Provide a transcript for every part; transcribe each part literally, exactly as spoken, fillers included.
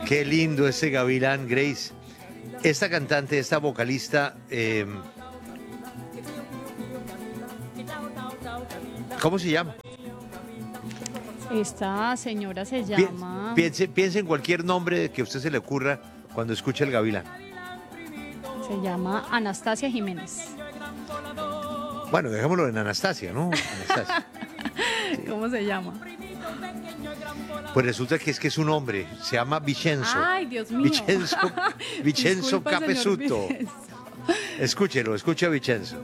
Qué lindo ese gavilán, Grace. Esta cantante, esta vocalista, eh, ¿cómo se llama? Esta señora se Pi- llama... Piense, piense en cualquier nombre que a usted se le ocurra cuando escuche el gavilán. Se llama Anastasia Jiménez. Bueno, dejémoslo en Anastasia, ¿no? Anastasia. ¿Cómo se llama? Pues resulta que es que es un hombre, se llama Vicenzo. Ay, Dios mío. Vicenzo, Vicenzo Disculpa, señor Capesuto. Vicenzo. Escúchelo, escuche a Vicenzo.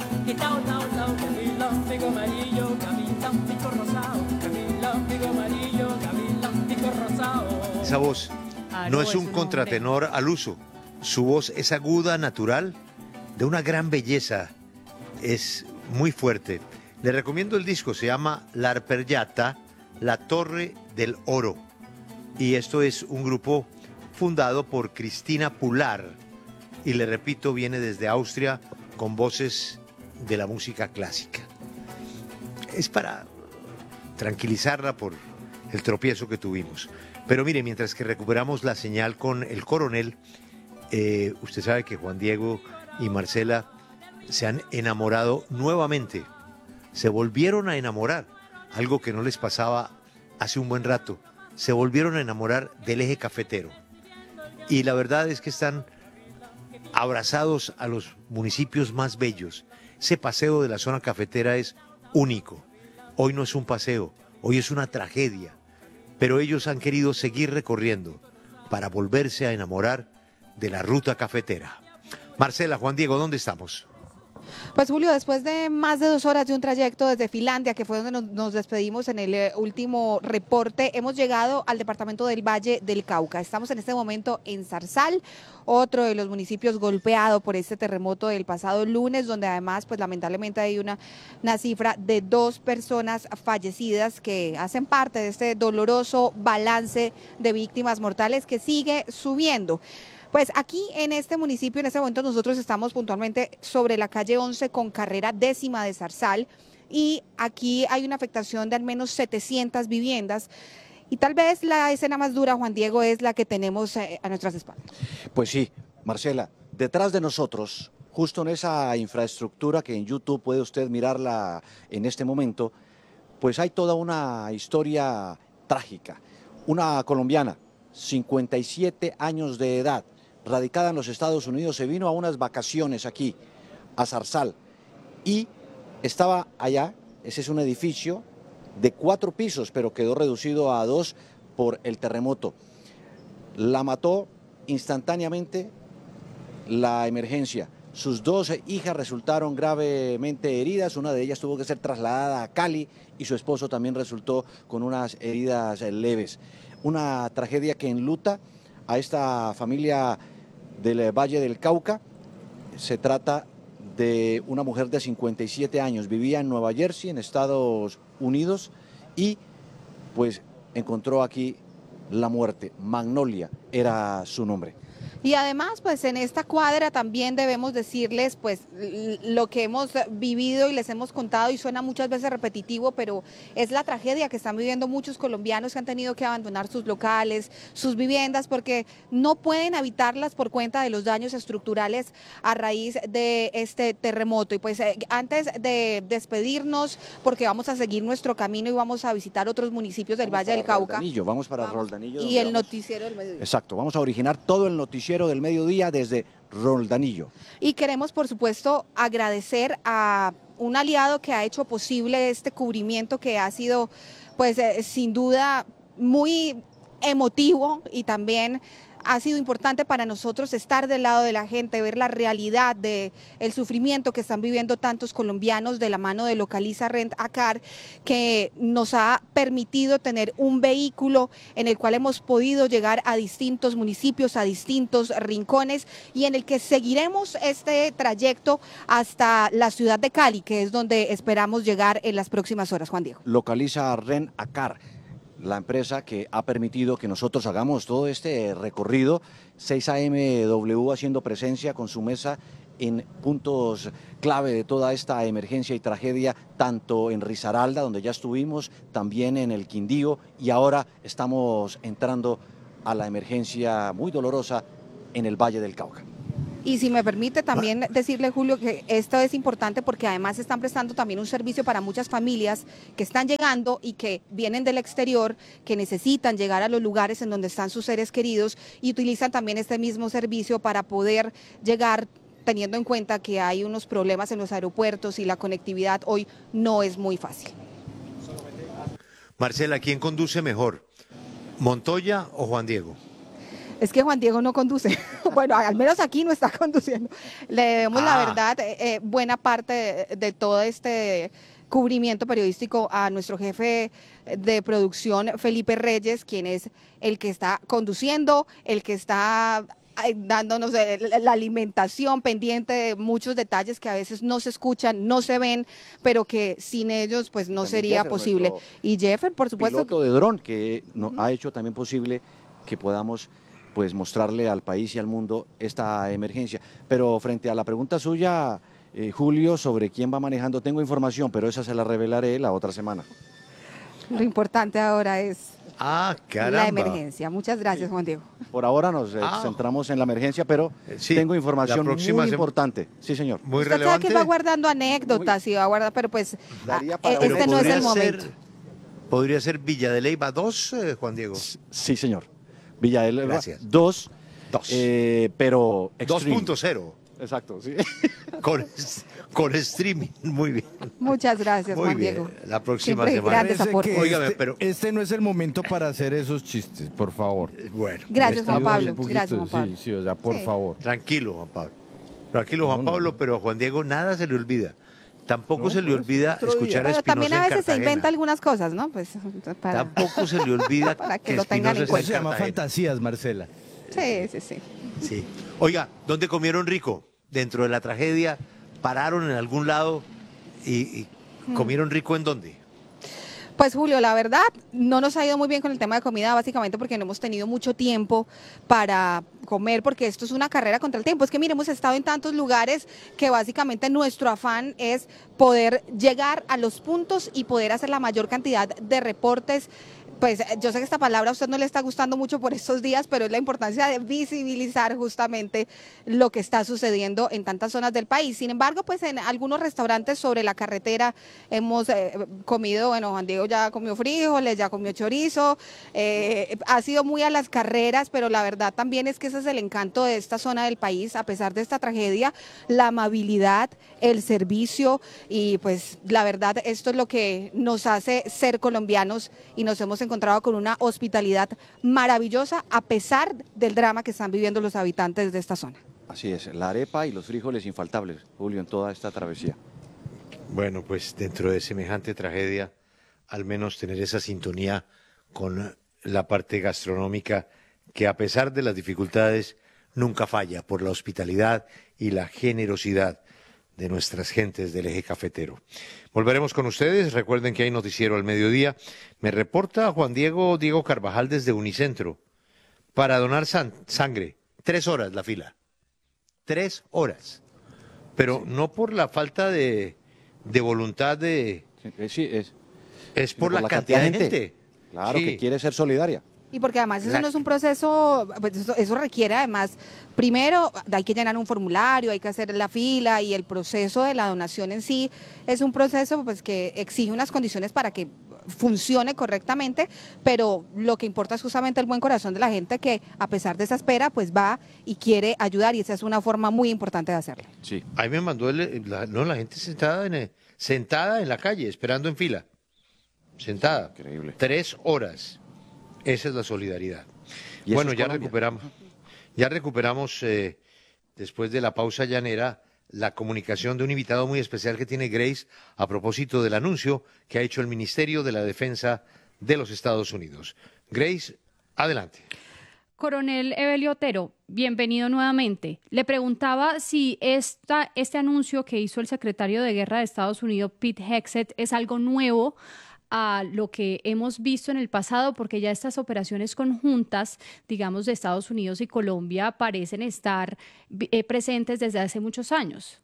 Esa voz Claro, no es un hombre. contratenor al uso. Su voz es aguda, natural, de una gran belleza. Es muy fuerte. Le recomiendo el disco, se llama La Arpeggiata, La Torre del Oro. Y esto es un grupo fundado por Cristina Pular. Y le repito, viene desde Austria con voces de la música clásica. Es para tranquilizarla por el tropiezo que tuvimos. Pero mire, mientras que recuperamos la señal con el coronel, eh, usted sabe que Juan Diego y Marcela se han enamorado nuevamente. Se volvieron a enamorar, algo que no les pasaba hace un buen rato. Se volvieron a enamorar del eje cafetero. Y la verdad es que están abrazados a los municipios más bellos. Ese paseo de la zona cafetera es único. Hoy no es un paseo, hoy es una tragedia. Pero ellos han querido seguir recorriendo para volverse a enamorar de la ruta cafetera. Marcela, Juan Diego, ¿dónde estamos? Pues Julio, después de más de dos horas de un trayecto desde Finlandia, que fue donde nos, nos despedimos en el eh, último reporte, hemos llegado al departamento del Valle del Cauca. Estamos en este momento en Zarzal, otro de los municipios golpeado por este terremoto del pasado lunes, donde además, pues lamentablemente hay una, una cifra de dos personas fallecidas que hacen parte de este doloroso balance de víctimas mortales que sigue subiendo. Pues aquí en este municipio, en este momento nosotros estamos puntualmente sobre la calle once con carrera décima de Zarzal y aquí hay una afectación de al menos setecientas viviendas y tal vez la escena más dura, Juan Diego, es la que tenemos eh, a nuestras espaldas. Pues sí, Marcela, detrás de nosotros, justo en esa infraestructura que en YouTube puede usted mirarla en este momento, pues hay toda una historia trágica. Una colombiana, cincuenta y siete años de edad, radicada en los Estados Unidos, se vino a unas vacaciones aquí, a Zarzal, y estaba allá. Ese es un edificio de cuatro pisos, pero quedó reducido a dos por el terremoto. La mató instantáneamente la emergencia. Sus dos hijas resultaron gravemente heridas, una de ellas tuvo que ser trasladada a Cali y su esposo también resultó con unas heridas leves. Una tragedia que enluta a esta familia del Valle del Cauca. Se trata de una mujer de cincuenta y siete años, vivía en Nueva Jersey, en Estados Unidos, y pues encontró aquí la muerte. Magnolia era su nombre. Y además, pues en esta cuadra también debemos decirles pues lo que hemos vivido y les hemos contado, y suena muchas veces repetitivo, pero es la tragedia que están viviendo muchos colombianos que han tenido que abandonar sus locales, sus viviendas, porque no pueden habitarlas por cuenta de los daños estructurales a raíz de este terremoto. Y pues eh, antes de despedirnos, porque vamos a seguir nuestro camino y vamos a visitar otros municipios del Vamos Valle del para Cauca. Roldanillo, vamos para Vamos. Roldanillo. Y donde el vamos- noticiero del mediodía. Exacto, vamos a originar todo el noticiero del mediodía desde Roldanillo. Y queremos, por supuesto, agradecer a un aliado que ha hecho posible este cubrimiento que ha sido, pues, eh, sin duda muy emotivo, y también ha sido importante para nosotros estar del lado de la gente, ver la realidad del sufrimiento que están viviendo tantos colombianos de la mano de Localiza Rent a Car, que nos ha permitido tener un vehículo en el cual hemos podido llegar a distintos municipios, a distintos rincones, y en el que seguiremos este trayecto hasta la ciudad de Cali, que es donde esperamos llegar en las próximas horas, Juan Diego. Localiza Rent a Car, la empresa que ha permitido que nosotros hagamos todo este recorrido. seis A M W haciendo presencia con su mesa en puntos clave de toda esta emergencia y tragedia, tanto en Risaralda, donde ya estuvimos, también en el Quindío, y ahora estamos entrando a la emergencia muy dolorosa en el Valle del Cauca. Y si me permite también decirle, Julio, que esto es importante porque además están prestando también un servicio para muchas familias que están llegando y que vienen del exterior, que necesitan llegar a los lugares en donde están sus seres queridos y utilizan también este mismo servicio para poder llegar, teniendo en cuenta que hay unos problemas en los aeropuertos y la conectividad hoy no es muy fácil. Marcela, ¿quién conduce mejor? ¿Montoya o Juan Diego? Es que Juan Diego no conduce, bueno, al menos aquí no está conduciendo. Le debemos, ah. la verdad, eh, eh, buena parte de, de todo este cubrimiento periodístico a nuestro jefe de producción, Felipe Reyes, quien es el que está conduciendo, el que está dándonos la alimentación, pendiente de muchos detalles que a veces no se escuchan, no se ven, pero que sin ellos pues no también sería Jeffer, posible. Y Jeffer, por supuesto. Piloto de dron que no, uh-huh. ha hecho también posible que podamos pues mostrarle al país y al mundo esta emergencia. Pero frente a la pregunta suya, eh, Julio, sobre quién va manejando, tengo información, pero esa se la revelaré la otra semana. Lo importante ahora es ah, la emergencia. Muchas gracias, Juan Diego. Por ahora nos eh, ah. centramos en la emergencia, pero sí, tengo información muy importante. Sí, señor. Muy Usted relevante. sabe que va guardando anécdotas muy... y va a guardar, pero pues Daría para este no es el momento. Ser, ¿Podría ser Villa de Leyva dos, eh, Juan Diego? Sí, señor. Villa de Leyva dos, eh, pero dos punto cero. Exacto, sí. Con, con streaming, muy bien. Muchas gracias, muy Juan bien. Diego. La próxima Siempre semana. Grandes aportes. Óigame, este, pero... este no es el momento para hacer esos chistes, por favor. Bueno. Gracias, Juan Pablo. Poquito, Gracias, Juan Pablo. Sí, sí, o sea, por sí. favor. Tranquilo, Juan Pablo. Tranquilo, Juan no, Pablo, no. Pero a Juan Diego nada se le olvida. Tampoco no, se le olvida escuchar a Espinosa. También a veces se inventa algunas cosas, ¿no? Pues para... Tampoco se le olvida para que, que lo tengan en cuenta. Se llama fantasías, Marcela. Sí, sí, sí. Sí. Oiga, ¿dónde comieron rico? Dentro de la tragedia, pararon en algún lado y, y comieron rico ¿en dónde? Pues Julio, la verdad, no nos ha ido muy bien con el tema de comida, básicamente porque no hemos tenido mucho tiempo para comer, porque esto es una carrera contra el tiempo. Es que mire, hemos estado en tantos lugares que básicamente nuestro afán es poder llegar a los puntos y poder hacer la mayor cantidad de reportes. Pues yo sé que esta palabra a usted no le está gustando mucho por estos días, pero es la importancia de visibilizar justamente lo que está sucediendo en tantas zonas del país. Sin embargo, pues en algunos restaurantes sobre la carretera hemos eh, comido, bueno, Juan Diego ya comió frijoles, ya comió chorizo, eh, ha sido muy a las carreras, pero la verdad también es que ese es el encanto de esta zona del país, a pesar de esta tragedia, la amabilidad, el servicio y pues la verdad esto es lo que nos hace ser colombianos y nos hemos encontrado con una hospitalidad maravillosa a pesar del drama que están viviendo los habitantes de esta zona. Así es, la arepa y los frijoles infaltables, Julio, en toda esta travesía. Bueno, pues dentro de semejante tragedia, al menos tener esa sintonía con la parte gastronómica que a pesar de las dificultades nunca falla por la hospitalidad y la generosidad de nuestras gentes del eje cafetero. Volveremos con ustedes, recuerden que hay noticiero al mediodía. Me reporta Juan Diego Diego Carvajal desde Unicentro para donar san sangre. Tres horas la fila. Tres horas. Pero sí. No por la falta de, de voluntad de... Sí, es, es por, por la, la cantidad, cantidad de gente. gente. Claro, sí. Que quiere ser solidaria. Y porque además eso no es un proceso, pues eso, eso requiere además, primero hay que llenar un formulario, hay que hacer la fila y el proceso de la donación en sí es un proceso pues que exige unas condiciones para que funcione correctamente, pero lo que importa es justamente el buen corazón de la gente que a pesar de esa espera pues va y quiere ayudar y esa es una forma muy importante de hacerlo. Sí, ahí me mandó el, la, no, la gente sentada en, el, sentada en la calle esperando en fila, sentada, increíble, tres horas. Esa es la solidaridad. Bueno, ya recuperamos, ya recuperamos eh, después de la pausa llanera la comunicación de un invitado muy especial que tiene Grace a propósito del anuncio que ha hecho el Ministerio de la Defensa de los Estados Unidos. Grace, adelante. Coronel Evelio Otero, bienvenido nuevamente. Le preguntaba si esta, este anuncio que hizo el secretario de Guerra de Estados Unidos, Pete Hegseth, es algo nuevo a lo que hemos visto en el pasado, porque ya estas operaciones conjuntas, digamos, de Estados Unidos y Colombia parecen estar eh, presentes desde hace muchos años.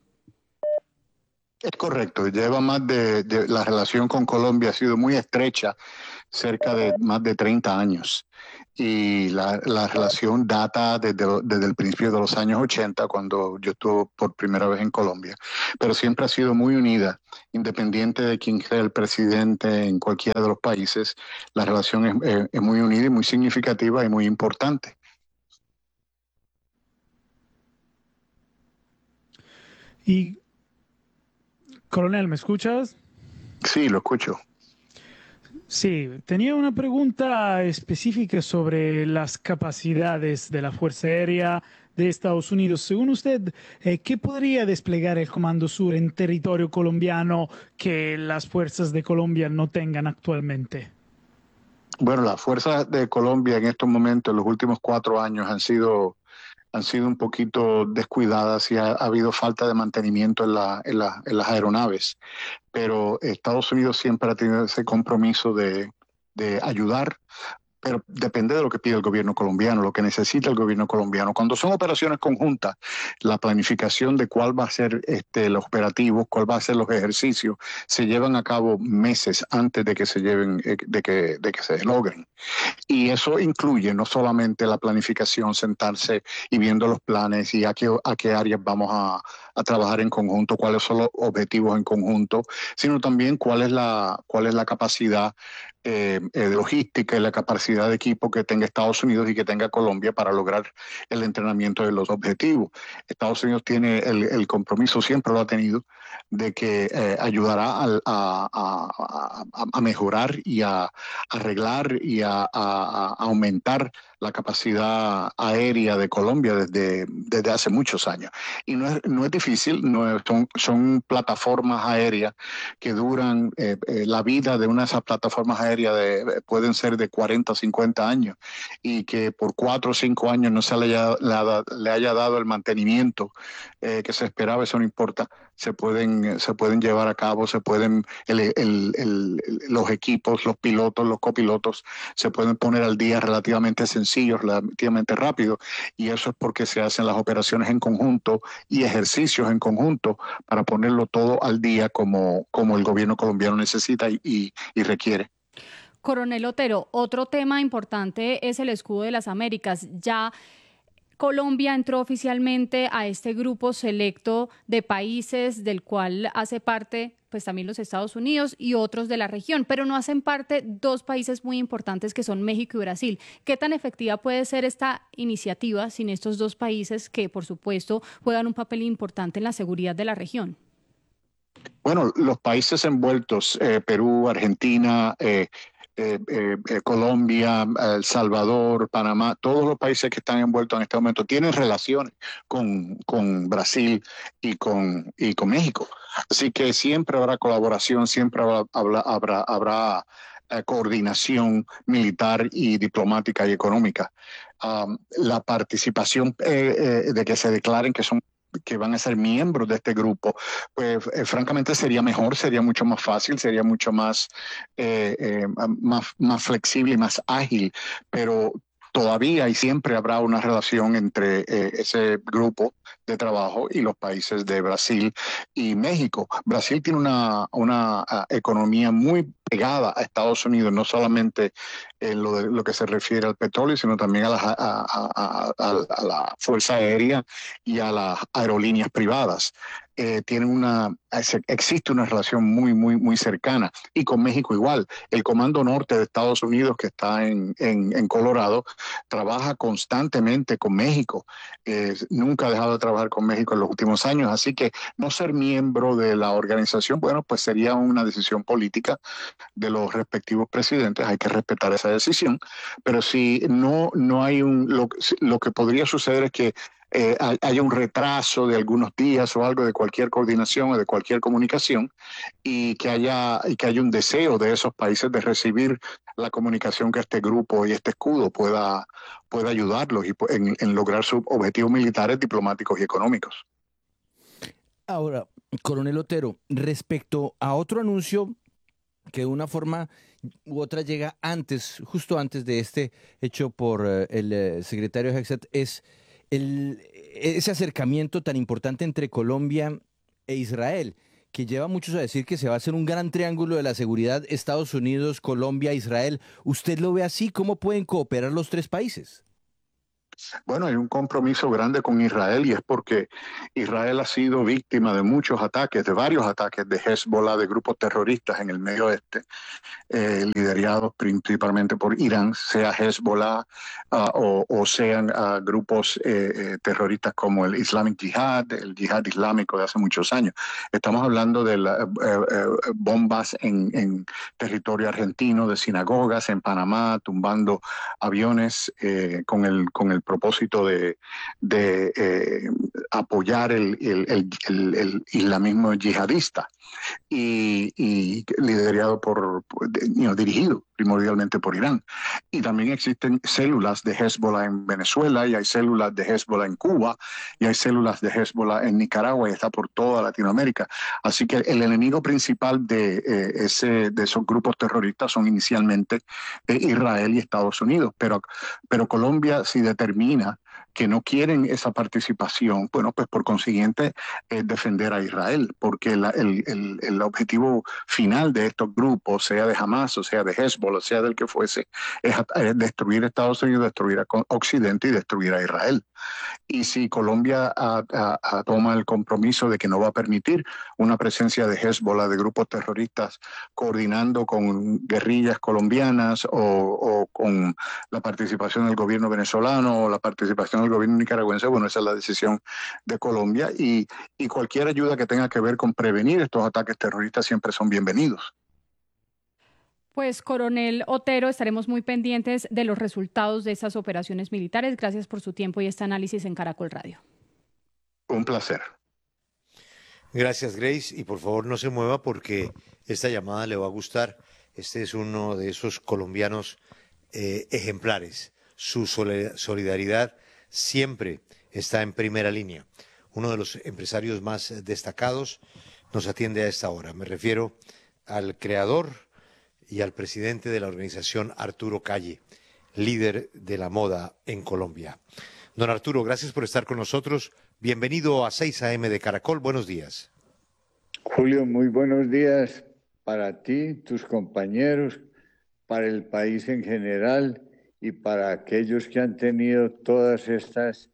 Es correcto, lleva más de, de, la relación con Colombia ha sido muy estrecha, cerca de más de treinta años. y la, la relación data desde, desde el principio de los años ochenta, cuando yo estuve por primera vez en Colombia, pero siempre ha sido muy unida, independiente de quién sea el presidente en cualquiera de los países. La relación es, es, es muy unida y muy significativa y muy importante. Y, coronel, ¿me escuchas? Sí, lo escucho. Sí, tenía una pregunta específica sobre las capacidades de la Fuerza Aérea de Estados Unidos. Según usted, eh, ¿qué podría desplegar el Comando Sur en territorio colombiano que las fuerzas de Colombia no tengan actualmente? Bueno, las fuerzas de Colombia en estos momentos, en los últimos cuatro años, han sido han sido un poquito descuidadas y ha, ha habido falta de mantenimiento en, la, en, la, en las aeronaves. Pero Estados Unidos siempre ha tenido ese compromiso de, de ayudar, pero depende de lo que pide el gobierno colombiano, lo que necesita el gobierno colombiano. Cuando son operaciones conjuntas, la planificación de cuál va a ser este, los operativos, cuál va a ser los ejercicios, se llevan a cabo meses antes de que se lleven, de que, de que se logren. Y eso incluye no solamente la planificación, sentarse y viendo los planes y a qué, a qué áreas vamos a, a trabajar en conjunto, cuáles son los objetivos en conjunto, sino también cuál es la, cuál es la capacidad eh, de logística y la capacidad de equipo que tenga Estados Unidos y que tenga Colombia para lograr el entrenamiento de los objetivos. Estados Unidos tiene el, el compromiso, siempre lo ha tenido, de que eh, ayudará a, a, a, a mejorar y a arreglar y a, a, a aumentar la capacidad aérea de Colombia desde, desde hace muchos años. Y no es, no es difícil, no es, son, son plataformas aéreas que duran, eh, eh, la vida de una de esas plataformas aéreas de, pueden ser de cuarenta o cincuenta años, y que por cuatro o cinco años no se le haya, le, le haya dado el mantenimiento eh, que se esperaba, eso no importa. Se pueden, se pueden llevar a cabo, se pueden, el, el, el, los equipos, los pilotos, los copilotos, se pueden poner al día relativamente sencillos, relativamente rápido, y eso es porque se hacen las operaciones en conjunto y ejercicios en conjunto para ponerlo todo al día como, como el gobierno colombiano necesita y, y, y requiere. Coronel Otero, otro tema importante es el escudo de las Américas. Ya Colombia entró oficialmente a este grupo selecto de países del cual hace parte pues también los Estados Unidos y otros de la región, pero no hacen parte dos países muy importantes que son México y Brasil. ¿Qué tan efectiva puede ser esta iniciativa sin estos dos países que, por supuesto, juegan un papel importante en la seguridad de la región? Bueno, los países envueltos, eh, Perú, Argentina, eh, Eh, eh, eh, Colombia, El Salvador, Panamá, todos los países que están envueltos en este momento tienen relaciones con, con Brasil y con, y con México. Así que siempre habrá colaboración, siempre habrá, habrá, habrá, habrá eh, coordinación militar y diplomática y económica. Um, la participación eh, eh, de que se declaren que son que van a ser miembros de este grupo, pues eh, francamente sería mejor, sería mucho más fácil, sería mucho más, eh, eh, más, más flexible y más ágil, pero todavía y siempre habrá una relación entre eh, ese grupo de trabajo y los países de Brasil y México. Brasil tiene una, una uh, economía muy pegada a Estados Unidos, no solamente en lo, de, lo que se refiere al petróleo, sino también a la, a, a, a, a la fuerza aérea y a las aerolíneas privadas. Eh, tienen una, existe una relación muy, muy, muy cercana. Y con México igual. El Comando Norte de Estados Unidos, que está en, en, en Colorado, trabaja constantemente con México. Eh, nunca ha dejado de trabajar con México en los últimos años. Así que no ser miembro de la organización, bueno, pues sería una decisión política de los respectivos presidentes. Hay que respetar esa decisión. Pero si no, no hay un... Lo, lo que podría suceder es que Eh, haya un retraso de algunos días o algo de cualquier coordinación o de cualquier comunicación, y que haya, y que haya un deseo de esos países de recibir la comunicación que este grupo y este escudo pueda, pueda ayudarlos y, en, en lograr sus objetivos militares, diplomáticos y económicos. Ahora, coronel Otero, respecto a otro anuncio que de una forma u otra llega antes, justo antes de este, hecho por uh, el uh, secretario Hegseth, es El, ese acercamiento tan importante entre Colombia e Israel, que lleva a muchos a decir que se va a hacer un gran triángulo de la seguridad, Estados Unidos, Colombia, Israel. ¿Usted lo ve así? ¿Cómo pueden cooperar los tres países? Bueno, hay un compromiso grande con Israel y es porque Israel ha sido víctima de muchos ataques, de varios ataques de Hezbollah, de grupos terroristas en el Medio Oeste, eh, liderados principalmente por Irán, sea Hezbollah uh, o, o sean uh, grupos eh, eh, terroristas como el Islamic Jihad, el Jihad Islámico de hace muchos años. Estamos hablando de la, eh, eh, bombas en, en territorio argentino, de sinagogas en Panamá, tumbando aviones eh, con el con el propósito de, de eh, apoyar el, el, el, el, el islamismo yihadista y, y liderado por, you know, dirigido primordialmente por Irán. Y también existen células de Hezbollah en Venezuela, y hay células de Hezbollah en Cuba, y hay células de Hezbollah en Nicaragua, y está por toda Latinoamérica. Así que el enemigo principal de, eh, ese, de esos grupos terroristas son inicialmente eh, Israel y Estados Unidos, pero, pero Colombia sí determina que no quieren esa participación, bueno, pues por consiguiente es defender a Israel, porque la, el, el, el objetivo final de estos grupos, sea de Hamas o sea de Hezbollah, sea del que fuese, es, es destruir a Estados Unidos, destruir a Occidente y destruir a Israel. Y si Colombia a, a, a toma el compromiso de que no va a permitir una presencia de Hezbollah, de grupos terroristas, coordinando con guerrillas colombianas o, o con la participación del gobierno venezolano o la participación del gobierno nicaragüense, bueno, esa es la decisión de Colombia y, y cualquier ayuda que tenga que ver con prevenir estos ataques terroristas siempre son bienvenidos. Pues, coronel Otero, estaremos muy pendientes de los resultados de estas operaciones militares. Gracias por su tiempo y este análisis en Caracol Radio. Un placer. Gracias, Grace. Y por favor no se mueva porque esta llamada le va a gustar. Este es uno de esos colombianos eh, ejemplares. Su solidaridad siempre está en primera línea. Uno de los empresarios más destacados nos atiende a esta hora. Me refiero al creador y al presidente de la organización, Arturo Calle, líder de la moda en Colombia. Don Arturo, gracias por estar con nosotros. Bienvenido a seis a eme de Caracol. Buenos días. Julio, muy buenos días para ti, tus compañeros, para el país en general y para aquellos que han tenido todas estas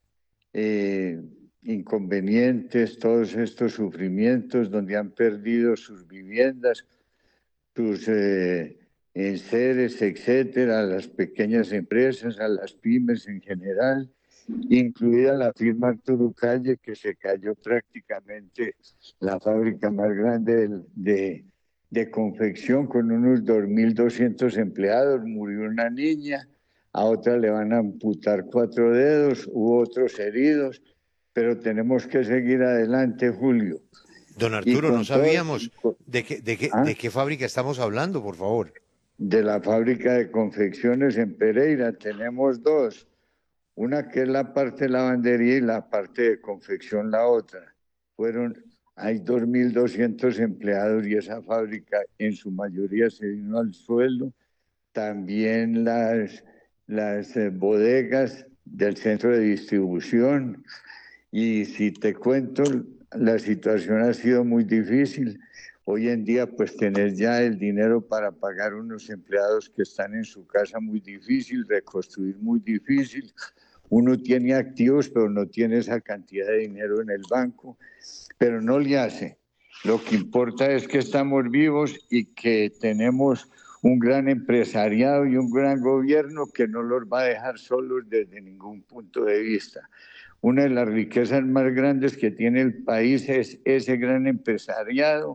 eh, inconvenientes, todos estos sufrimientos, donde han perdido sus viviendas, sus eh, enseres, etcétera, a las pequeñas empresas, a las pymes en general, incluida la firma Arturo Calle, que se cayó prácticamente la fábrica más grande de, de, de confección con unos dos mil doscientos empleados, murió una niña, a otra le van a amputar cuatro dedos, hubo otros heridos, pero tenemos que seguir adelante, Julio. Don Arturo, no sabíamos todo... de, qué, de, qué, ¿Ah? de qué fábrica estamos hablando, por favor. De la fábrica de confecciones en Pereira. Tenemos dos, una que es la parte de lavandería y la parte de confección la otra. Fueron, hay dos mil doscientos empleados y esa fábrica en su mayoría se vino al suelo. También las, las eh, bodegas del centro de distribución. Y si te cuento, la situación ha sido muy difícil. Hoy en día, pues tener ya el dinero para pagar unos empleados que están en su casa muy difícil, reconstruir muy difícil. Uno tiene activos, pero no tiene esa cantidad de dinero en el banco, pero no le hace. Lo que importa es que estamos vivos y que tenemos un gran empresariado y un gran gobierno que no los va a dejar solos desde ningún punto de vista. Una de las riquezas más grandes que tiene el país es ese gran empresariado.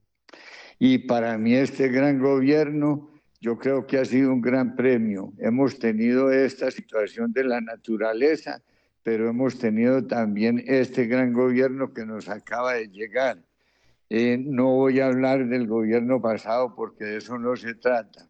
Y para mí este gran gobierno, yo creo que ha sido un gran premio. Hemos tenido esta situación de la naturaleza, pero hemos tenido también este gran gobierno que nos acaba de llegar. Eh, no voy a hablar del gobierno pasado porque de eso no se trata.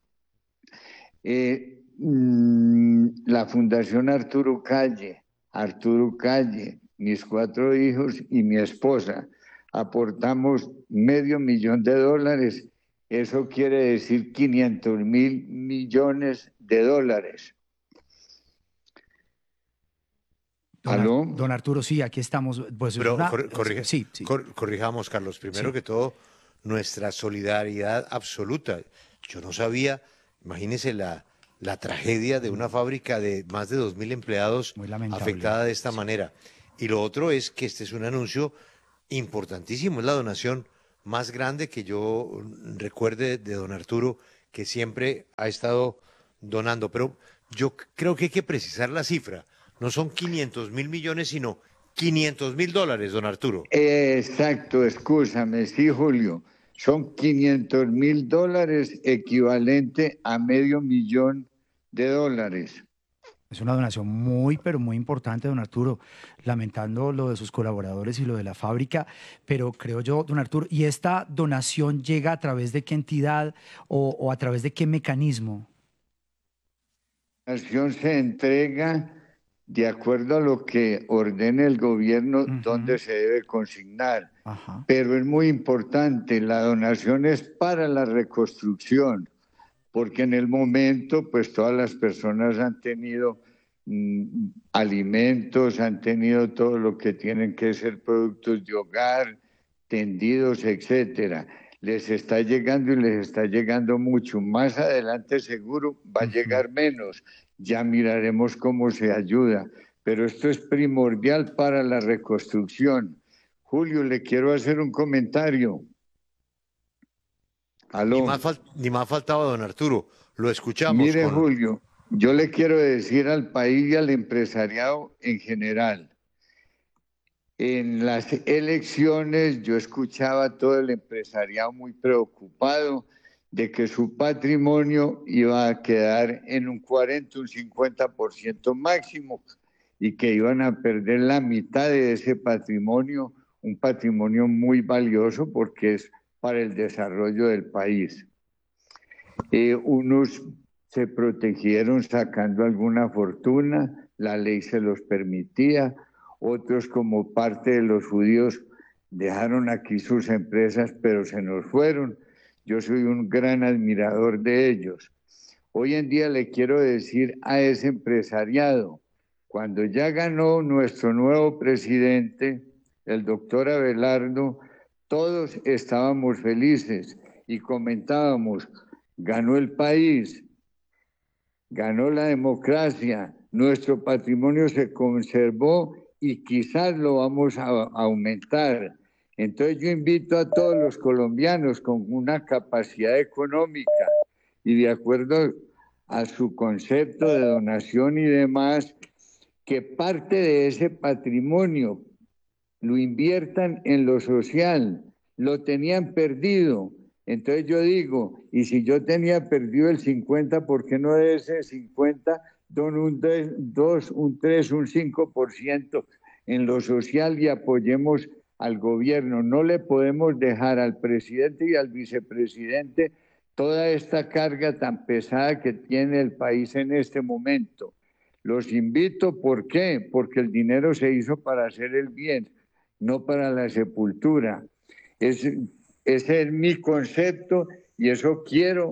Eh, mmm, la Fundación Arturo Calle, Arturo Calle, mis cuatro hijos y mi esposa, aportamos medio millón de dólares. Eso quiere decir quinientos mil millones de dólares. Don, Ar- ¿Aló? don Arturo, sí, aquí estamos. Pues, Pero una- cor- corrija- sí, sí. cor- corrijamos, Carlos. Primero Sí. que todo, nuestra solidaridad absoluta. Yo no sabía, imagínese la, la tragedia de una fábrica de más de dos mil empleados Muy lamentable. afectada de esta manera. Y lo otro es que este es un anuncio importantísimo, es la donación más grande que yo recuerde de don Arturo, que siempre ha estado donando. Pero yo creo que hay que precisar la cifra. No son quinientos mil millones, sino quinientos mil dólares, don Arturo. Exacto, escúchame, sí, Julio. Son quinientos mil dólares, equivalente a medio millón de dólares. Es una donación muy, pero muy importante, don Arturo, lamentando lo de sus colaboradores y lo de la fábrica, pero creo yo, don Arturo, ¿y esta donación llega a través de qué entidad o, o a través de qué mecanismo? La donación se entrega de acuerdo a lo que ordene el gobierno, Ujú. donde se debe consignar. Ajá. Pero es muy importante, la donación es para la reconstrucción, porque en el momento, pues todas las personas han tenido mm, alimentos, han tenido todo lo que tienen que ser productos de hogar, tendidos, etcétera. Les está llegando y les está llegando mucho. Más adelante seguro va a Ujú. llegar menos. Ya miraremos cómo se ayuda. Pero esto es primordial para la reconstrucción. Julio, le quiero hacer un comentario. Ni Aló. más, fal- ni más faltaba, don Arturo. Lo escuchamos Mire, con... Julio, yo le quiero decir al país y al empresariado en general, en las elecciones yo escuchaba a todo el empresariado muy preocupado de que su patrimonio iba a quedar en un cuarenta, un cincuenta por ciento máximo y que iban a perder la mitad de ese patrimonio, un patrimonio muy valioso porque es para el desarrollo del país. Eh, unos se protegieron sacando alguna fortuna, la ley se los permitía, otros como parte de los judíos dejaron aquí sus empresas pero se nos fueron. Yo soy un gran admirador de ellos. Hoy en día le quiero decir a ese empresariado, cuando ya ganó nuestro nuevo presidente, el doctor Abelardo, todos estábamos felices y comentábamos, ganó el país, ganó la democracia, nuestro patrimonio se conservó y quizás lo vamos a aumentar. Entonces yo invito a todos los colombianos con una capacidad económica y de acuerdo a su concepto de donación y demás, que parte de ese patrimonio lo inviertan en lo social, lo tenían perdido. Entonces yo digo, y si yo tenía perdido el cincuenta, ¿por qué no de ese cincuenta don un dos, un tres, un cinco por ciento en lo social y apoyemos al gobierno? No le podemos dejar al presidente y al vicepresidente toda esta carga tan pesada que tiene el país en este momento. Los invito, ¿por qué? Porque el dinero se hizo para hacer el bien, no para la sepultura. Es, ese es mi concepto y eso quiero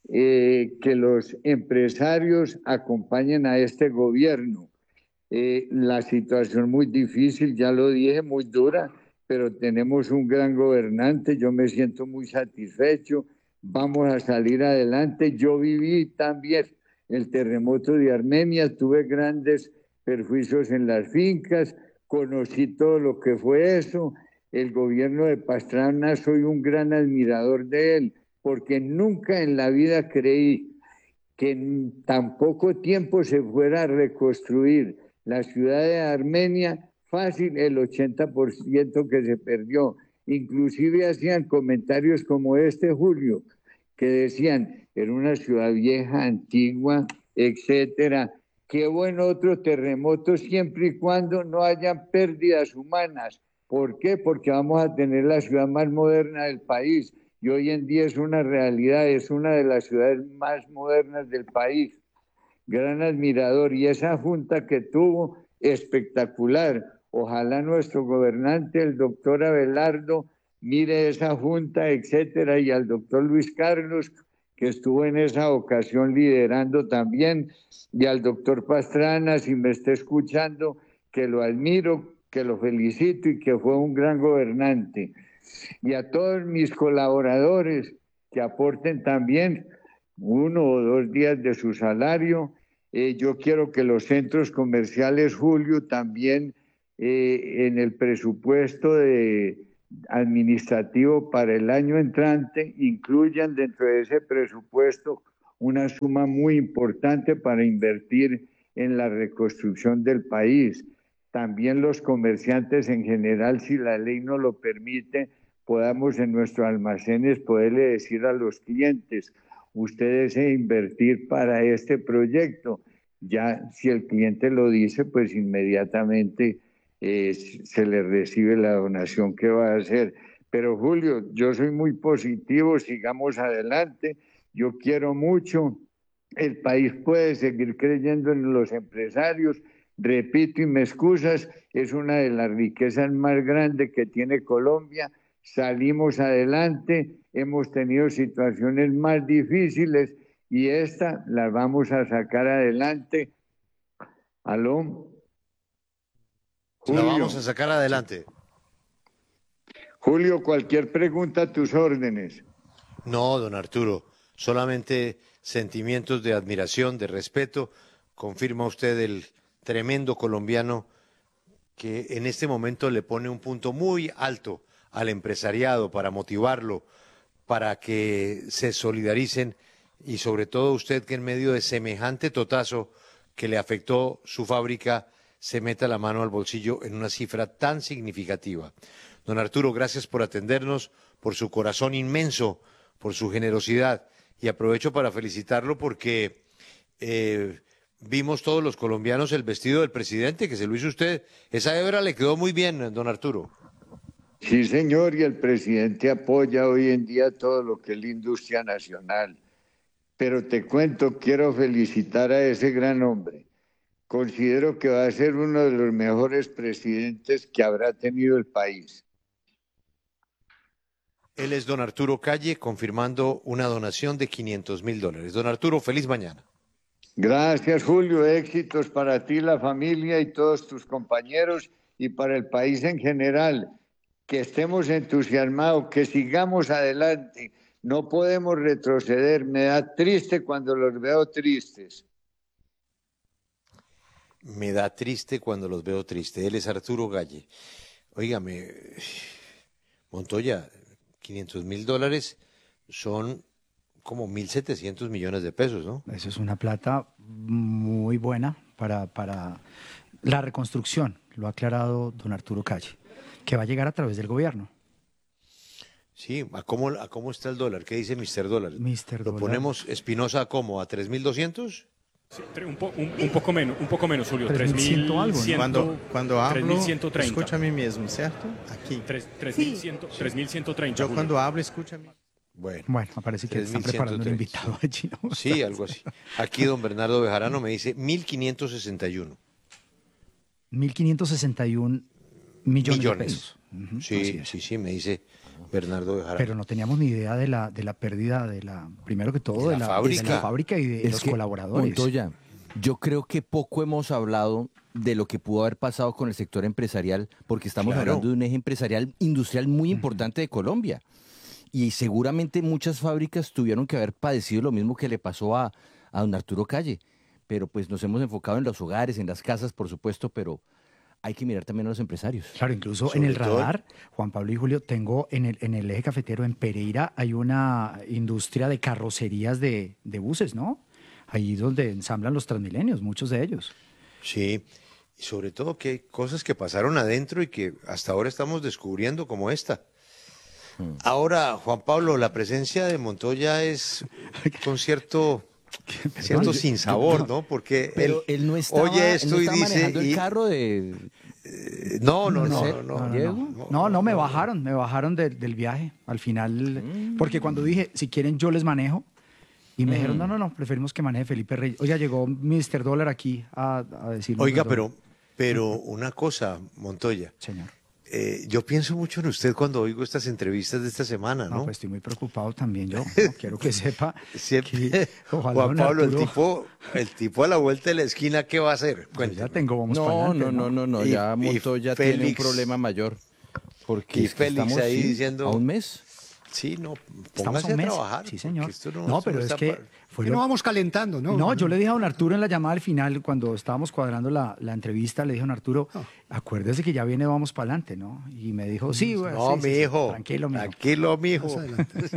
eh, que los empresarios acompañen a este gobierno. Eh, la situación muy difícil, ya lo dije, muy dura, pero tenemos un gran gobernante, yo me siento muy satisfecho, vamos a salir adelante. Yo viví también el terremoto de Armenia, tuve grandes perjuicios en las fincas, conocí todo lo que fue eso. El gobierno de Pastrana, soy un gran admirador de él, porque nunca en la vida creí que en tan poco tiempo se fuera a reconstruir la ciudad de Armenia, fácil el ochenta por ciento que se perdió. Inclusive hacían comentarios como este, Julio, que decían, era una ciudad vieja, antigua, etcétera. Qué bueno otro terremoto siempre y cuando no hayan pérdidas humanas. ¿Por qué? Porque vamos a tener la ciudad más moderna del país y hoy en día es una realidad, es una de las ciudades más modernas del país. Gran admirador y esa junta que tuvo, espectacular. Ojalá nuestro gobernante, el doctor Abelardo, mire esa junta, etcétera, y al doctor Luis Carlos, que estuvo en esa ocasión liderando también, y al doctor Pastrana, si me está escuchando, que lo admiro, que lo felicito y que fue un gran gobernante. Y a todos mis colaboradores que aporten también uno o dos días de su salario. Eh, yo quiero que los centros comerciales, Julio, también eh, en el presupuesto de, administrativo para el año entrante incluyan dentro de ese presupuesto una suma muy importante para invertir en la reconstrucción del país. También los comerciantes en general, si la ley nos lo permite, podamos en nuestros almacenes poderle decir a los clientes, ustedes deben invertir para este proyecto. Ya si el cliente lo dice, pues inmediatamente eh, se le recibe la donación que va a hacer. Pero Julio, yo soy muy positivo, sigamos adelante. Yo quiero mucho, el país puede seguir creyendo en los empresarios. Repito y me excusas, es una de las riquezas más grandes que tiene Colombia. Salimos adelante, hemos tenido situaciones más difíciles y esta la vamos a sacar adelante. ¿Aló? La vamos a sacar adelante. Julio, cualquier pregunta a tus órdenes. No, don Arturo, solamente sentimientos de admiración, de respeto. Confirma usted el tremendo colombiano que en este momento le pone un punto muy alto al empresariado para motivarlo, para que se solidaricen y sobre todo usted que en medio de semejante totazo que le afectó su fábrica se meta la mano al bolsillo en una cifra tan significativa. Don Arturo, gracias por atendernos, por su corazón inmenso, por su generosidad y aprovecho para felicitarlo porque eh, vimos todos los colombianos el vestido del presidente que se lo hizo usted. Esa hebra le quedó muy bien, don Arturo. Sí, señor, y el presidente apoya hoy en día todo lo que es la industria nacional. Pero te cuento, quiero felicitar a ese gran hombre. Considero que va a ser uno de los mejores presidentes que habrá tenido el país. Él es don Arturo Calle, confirmando una donación de quinientos mil dólares. Don Arturo, feliz mañana. Gracias, Julio. Éxitos para ti, la familia y todos tus compañeros y para el país en general. Que estemos entusiasmados, que sigamos adelante. No podemos retroceder. Me da triste cuando los veo tristes. Me da triste cuando los veo tristes. Él es Arturo Calle. Óigame, Montoya, quinientos mil dólares son como mil setecientos millones de pesos, ¿no? Eso es una plata muy buena para, para la reconstrucción, lo ha aclarado don Arturo Calle, que va a llegar a través del gobierno. Sí, ¿a cómo, a cómo está el dólar? ¿Qué dice mister Dólar? mister ¿Lo Dólar. ponemos Espinosa a cómo? ¿A tres mil doscientos? Sí, un, po, un, un poco menos, un poco menos, Julio. tres mil cien algo, ¿no? Cuando, cuando hablo, tres mil ciento treinta. escucho a mí mismo, ¿cierto? Aquí. tres mil ciento treinta. Yo Julio. cuando hablo, escucho a mí. Bueno, Bueno, parece que están preparando un invitado allí, ¿no? Sí, algo así. Aquí don Bernardo Bejarano me dice mil quinientos sesenta y uno. mil quinientos sesenta y un millones, Millones. de pesos. Ujú, así Sí, es. sí, sí, me dice Bernardo Bejarano. Pero no teníamos ni idea de la, de la pérdida de la, primero que todo, De de la la, fábrica. de la fábrica y de Es los que, colaboradores. Montoya, yo creo que poco hemos hablado de lo que pudo haber pasado con el sector empresarial, porque estamos Claro. hablando de un eje empresarial industrial muy importante de Colombia. Y seguramente muchas fábricas tuvieron que haber padecido lo mismo que le pasó a, a don Arturo Calle. Pero pues nos hemos enfocado en los hogares, en las casas, por supuesto, pero hay que mirar también a los empresarios. Claro, incluso Sobre en el todo- radar, Juan Pablo y Julio, tengo en el, en el eje cafetero en Pereira hay una industria de carrocerías de, de buses, ¿no? Ahí donde ensamblan los Transmilenios, muchos de ellos. Sí, y sobre todo que hay cosas que pasaron adentro y que hasta ahora estamos descubriendo como esta. Ahora, Juan Pablo, la presencia de Montoya es con cierto, cierto sinsabor, ¿no? Porque Pero él, él no estaba, oye él esto no y estaba dice... manejando y- el carro de... eh, no, no, no, no, no, no, Diego. no, no, no, me bajaron, me bajaron del- del viaje al final, porque cuando dije, si quieren yo les manejo, y me dijeron, no, no, no, preferimos que maneje Felipe Reyes. Oiga, llegó mister Dólar aquí a, a decirnos. Oiga, todo. pero, pero una cosa, Montoya, Señor. eh, yo pienso mucho en usted cuando oigo estas entrevistas de esta semana, ¿no? No, pues estoy muy preocupado también yo. ¿no? Quiero que sepa. Siempre. que, ojalá, Juan don Pablo, el Arturo- tipo, el tipo a la vuelta de la esquina, ¿qué va a hacer? Pues Cuénteme. ya tengo, vamos No, para adelante, no, no, no, no, Y- ya y Montoya tiene un Félix- problema mayor. Porque Y es que Félix estamos, ahí sí, diciendo- a un mes. Sí, no, Estamos póngase a a un mes. trabajar. Sí, señor. porque esto no, No, esto pero no es está que pa- fue Que lo- no vamos calentando, ¿no? No, yo le dije a don Arturo en la llamada al final, cuando estábamos cuadrando la, la entrevista, le dije a don Arturo, acuérdese que ya viene, vamos para adelante, ¿no? Y me dijo, sí, bueno, No, sí, sí, mi sí, hijo. tranquilo, mijo. Tranquilo, mi hijo. Más adelante.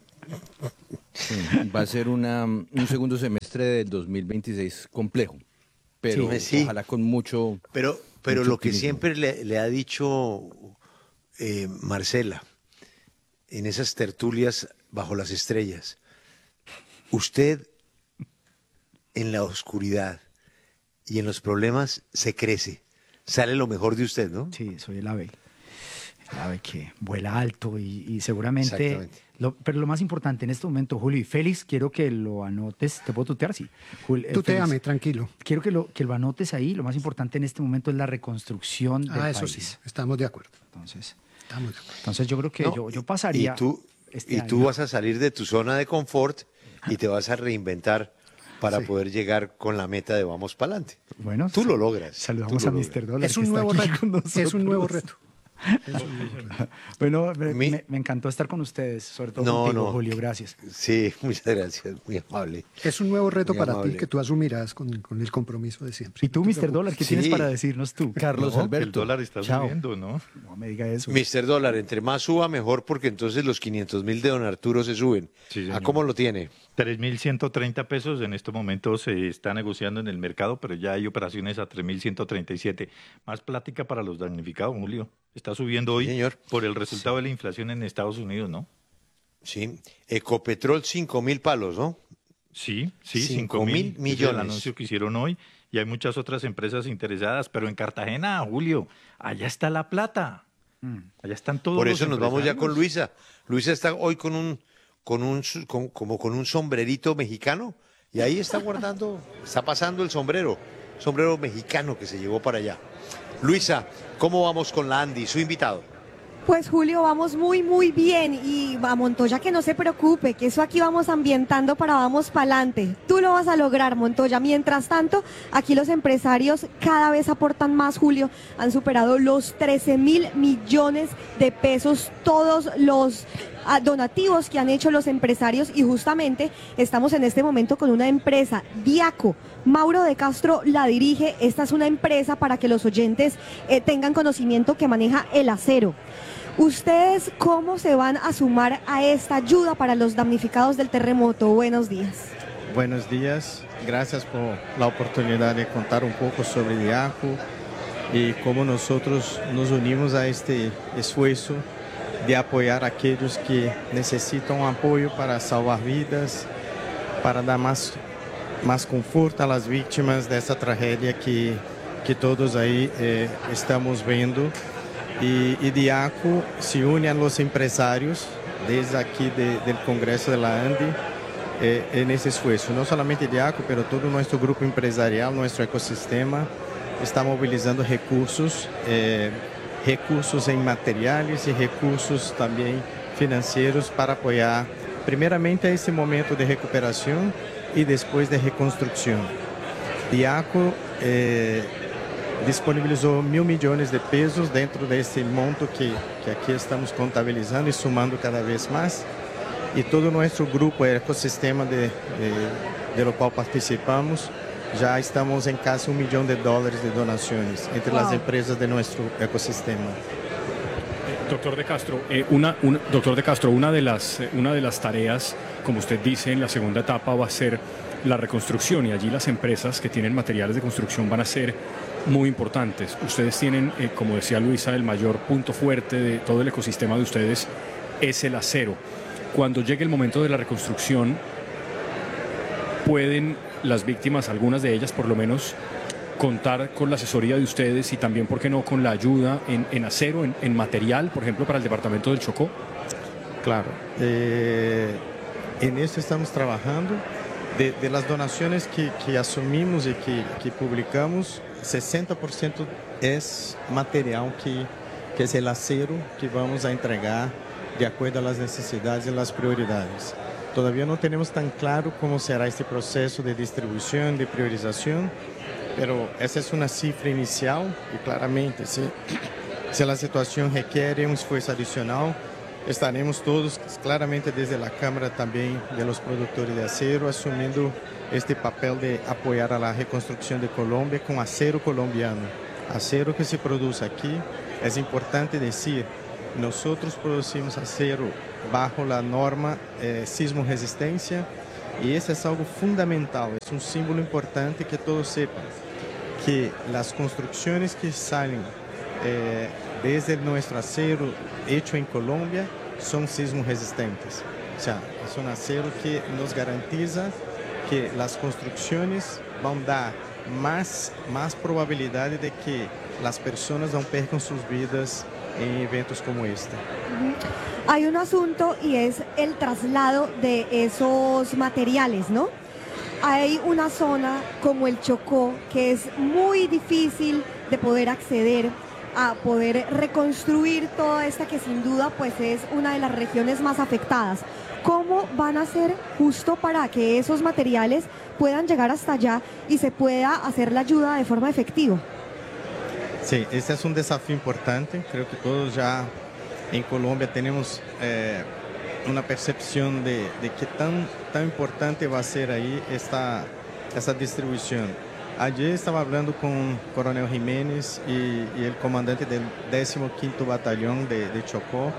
Sí, va a ser una, un segundo semestre del dos mil veintiséis complejo. Pero Sí. Sí. ojalá con mucho. Pero, pero Mucho lo que optimismo. siempre le, le ha dicho eh, Marcela en esas tertulias bajo las estrellas, usted en la oscuridad y en los problemas se crece, sale lo mejor de usted, ¿no? Sí, soy el ave. El ave que vuela alto y, y seguramente... Exactamente. Lo, pero lo más importante en este momento, Julio y Félix, quiero que lo anotes. ¿Te puedo tutear? Sí. Jul- eh, Tutéame, Félix, tranquilo. quiero que lo, que lo anotes ahí. Lo más importante en este momento es la reconstrucción del Ah, eso país. sí, estamos de acuerdo. Entonces, Estamos de acuerdo. entonces yo creo que No, yo, yo pasaría... Y tú, este y año. tú vas a salir de tu zona de confort y te vas a reinventar para Sí. poder llegar con la meta de vamos para adelante. Bueno, Tú lo logras. saludamos tú a lo mister logras. Dólar. Es que un está nuevo aquí reto. con Es un nuevo nosotros. reto. Es un nuevo reto. Bueno, me, Mi- me- me encantó estar con ustedes, sobre todo No, contigo, no. Julio. Gracias. Sí, muchas gracias, muy amable. Es un nuevo reto Muy para amable. ti que tú asumirás con, con el compromiso de siempre. ¿Y tú, No te mister Dólar, qué Sí. tienes para decirnos tú? Carlos No, Alberto. El dólar está Chao. subiendo, ¿no? No me diga eso. mister Dólar, entre más suba mejor porque entonces los quinientos mil de don Arturo se suben. Sí, ¿A señor. cómo lo tiene? tres mil ciento treinta pesos en este momento se está negociando en el mercado, pero ya hay operaciones a tres mil ciento treinta y siete. Más plática para los damnificados, Julio. Está subiendo hoy Sí, señor. por el resultado de la inflación en Estados Unidos, ¿no? Sí. Ecopetrol, cinco mil palos, ¿no? Sí, sí, Cinco cinco mil mil millones. Es el anuncio que hicieron hoy y hay muchas otras empresas interesadas, pero en Cartagena, Julio, allá está la plata. Allá están todos Por los eso nos vamos ya con empresarios. Luisa. Luisa está hoy con un, con un, su- con- como con un sombrerito mexicano y ahí está guardando, está pasando el sombrero, sombrero mexicano que se llevó para allá. Luisa, ¿cómo vamos con la Andy, su invitado? Pues Julio, vamos muy, muy bien y a Montoya que no se preocupe, que eso aquí vamos ambientando para vamos para adelante. Tú lo vas a lograr, Montoya. Mientras tanto, aquí los empresarios cada vez aportan más, Julio. Han superado los trece mil millones de pesos todos los ah, donativos que han hecho los empresarios y justamente estamos en este momento con una empresa, Diaco. Mauro de Castro la dirige. Esta es una empresa para que los oyentes eh, tengan conocimiento que maneja el acero. ¿Ustedes cómo se van a sumar a esta ayuda para los damnificados del terremoto? Buenos días. Buenos días, gracias por la oportunidad de contar un poco sobre Diaco y cómo nosotros nos unimos a este esfuerzo de apoyar a aquellos que necesitan apoyo para salvar vidas, para dar más, más conforto a las víctimas de esta tragedia que, que todos ahí eh, estamos viendo. Y, y Diaco se une a los empresarios desde aquí de, del Congreso de la Andy eh, en ese esfuerzo. No solamente Diaco, pero todo nuestro grupo empresarial, nuestro ecosistema está movilizando recursos, eh, recursos en materiales y recursos también financieros para apoyar primeramente a ese momento de recuperación y después de reconstrucción. Diaco eh, disponibilizou mil milhões de pesos dentro desse monto que, que aqui estamos contabilizando e sumando cada vez mais. E todo o nosso grupo, o ecossistema de, de, de lo qual participamos, já estamos em quase um milhão de dólares de donações entre Wow. as empresas de nosso ecossistema. Doctor de Castro, eh, una, una- doctor de Castro, una de las eh, una de las tareas, como usted dice, en la segunda etapa va a ser la reconstrucción y allí las empresas que tienen materiales de construcción van a ser muy importantes. Ustedes tienen, eh, como decía Luisa, el mayor punto fuerte de todo el ecosistema de ustedes es el acero. Cuando llegue el momento de la reconstrucción, pueden las víctimas, algunas de ellas por lo menos, contar con la asesoría de ustedes y también, ¿por qué no?, con la ayuda en, en acero, en, en material, por ejemplo, para el departamento del Chocó. Claro, eh, en eso estamos trabajando. De, de las donaciones que, que asumimos y que, que publicamos, sesenta por ciento es material que, que es el acero que vamos a entregar de acuerdo a las necesidades y las prioridades. Todavía no tenemos tan claro cómo será este proceso de distribución, de priorización, pero esa es una cifra inicial y claramente, si, si la situación requiere un esfuerzo adicional, estaremos todos, claramente desde la Cámara también de los productores de acero, asumiendo este papel de apoyar a la reconstrucción de Colombia con acero colombiano. Acero que se produce aquí, es importante decir, nosotros producimos acero bajo la norma eh, sismo resistencia y eso es algo fundamental, es un símbolo importante que todos sepan que las construcciones que salen eh, desde nuestro acero hecho en Colombia son sismo resistentes. O sea, es un acero que nos garantiza que las construcciones van a dar más, más probabilidad de que las personas no pierdan sus vidas en eventos como este. Hay un asunto y es el traslado de esos materiales, ¿no? Hay una zona como el Chocó que es muy difícil de poder acceder a poder reconstruir toda esta que sin duda pues es una de las regiones más afectadas. ¿Cómo van a hacer justo para que esos materiales puedan llegar hasta allá y se pueda hacer la ayuda de forma efectiva? Sí, este es un desafío importante. Creo que todos ya en Colombia tenemos eh, una percepción de, de qué tan, tan importante va a ser ahí esta, esta distribución. Ayer estaba hablando con el coronel Jiménez y, y el comandante del décimo quinto Batallón de, de Chocó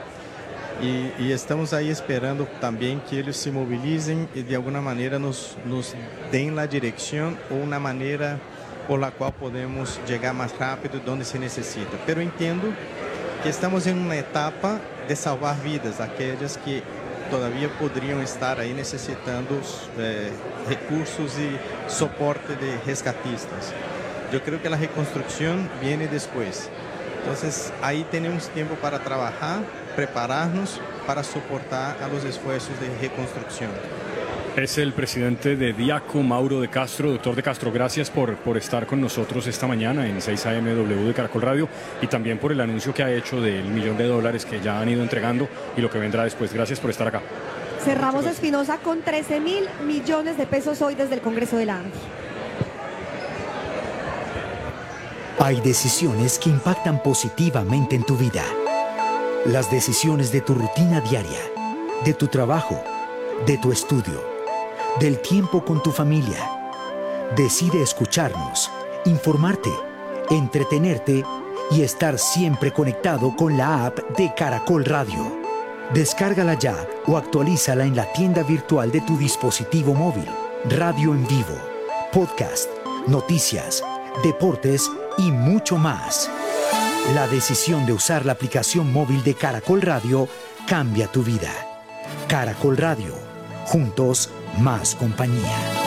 y, y estamos ahí esperando también que ellos se movilicen y de alguna manera nos, nos den la dirección o una manera por la cual podemos llegar más rápido donde se necesita. Pero entiendo que estamos en una etapa de salvar vidas, aquellas que todavía podrían estar ahí necesitando eh, recursos y soporte de rescatistas. Yo creo que la reconstrucción viene después. Entonces, ahí tenemos tiempo para trabajar, prepararnos para soportar a los esfuerzos de reconstrucción. Es el presidente de Diaco, Mauro de Castro. Doctor de Castro, gracias por, por estar con nosotros esta mañana en seis A M W de Caracol Radio y también por el anuncio que ha hecho del millón de dólares que ya han ido entregando y lo que vendrá después. Gracias por estar acá. Cerramos Espinosa con trece mil millones de pesos hoy desde el Congreso de la ANDI. Hay decisiones que impactan positivamente en tu vida. Las decisiones de tu rutina diaria, de tu trabajo, de tu estudio, del tiempo con tu familia. Decide escucharnos, informarte, entretenerte y estar siempre conectado con la app de Caracol Radio. Descárgala ya o actualízala en la tienda virtual de tu dispositivo móvil. Radio en vivo, podcast, noticias, deportes y mucho más. La decisión de usar la aplicación móvil de Caracol Radio cambia tu vida. Caracol Radio. Juntos, más compañía.